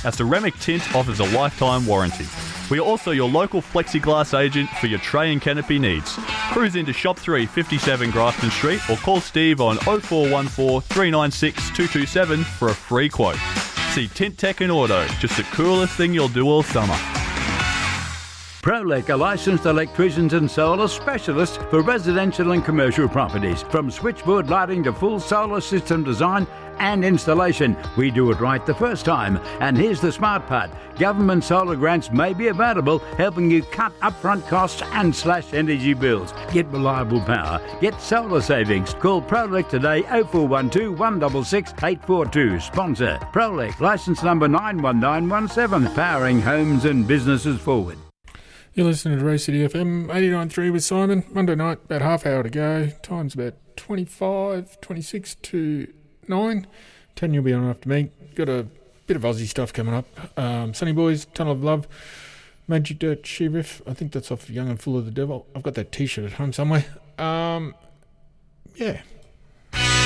Our ceramic tint offers a lifetime warranty. We are also your local plexiglass agent for your tray and canopy needs. Cruise into Shop 3, 57 Grafton Street, or call Steve on 0414 396 227 for a free quote. See Tint Tech and Auto, just the coolest thing you'll do all summer. Prolec are licensed electricians and solar specialists for residential and commercial properties. From switchboard lighting to full solar system design and installation, we do it right the first time. And here's the smart part. Government solar grants may be available, helping you cut upfront costs and slash energy bills. Get reliable power. Get solar savings. Call Prolec today, 0412 166 842. Sponsor Prolec, licence number 91917, powering homes and businesses forward. You're listening to Race City FM 89.3 with Simon. Monday night, about half hour to go. Time's about 26 to 9. 10 you'll be on after me. Got a bit of Aussie stuff coming up. Sunny Boys, Tunnel of Love, Magic Dirt Sheriff. I think that's off Young and Full of the Devil. I've got that T-shirt at home somewhere. Yeah,